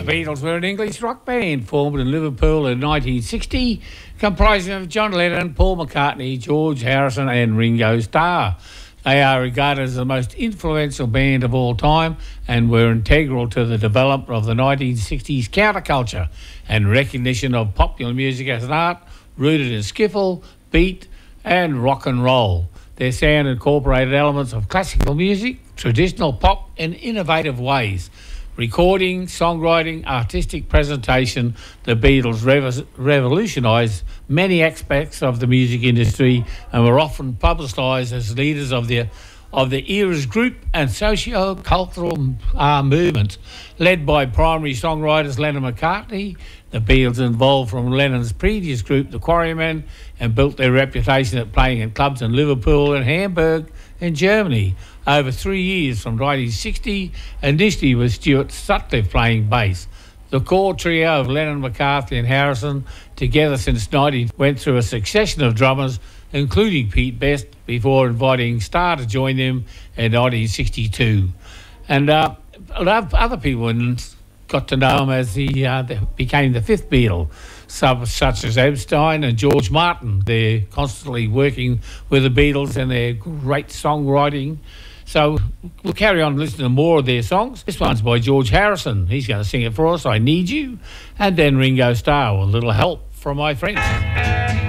Beatles were an English rock band formed in Liverpool in 1960, comprising of John Lennon, Paul McCartney, George Harrison and Ringo Starr. They are regarded as the most influential band of all time and were integral to the development of the 1960s counterculture and recognition of popular music as an art rooted in skiffle, beat and rock and roll. Their sound incorporated elements of classical music, traditional pop and innovative ways. Recording, songwriting, artistic presentation, the Beatles revolutionised many aspects of the music industry and were often publicised as leaders of the era's group and socio-cultural movements. Led by primary songwriters Lennon and McCartney, the Beatles evolved from Lennon's previous group, the Quarrymen, and built their reputation at playing in clubs in Liverpool and Hamburg in Germany. Over 3 years from 1960, initially with Stuart Sutcliffe playing bass. The core trio of Lennon, McCartney and Harrison, together since 1990, went through a succession of drummers, including Pete Best, before inviting Starr to join them in 1962. And other people got to know him as he became the fifth Beatle, such as Epstein and George Martin. They're constantly working with the Beatles and their great songwriting. So we'll carry on listening to more of their songs. This one's by George Harrison. He's going to sing it for us, I Need You. And then Ringo Starr, with a little help from my friends.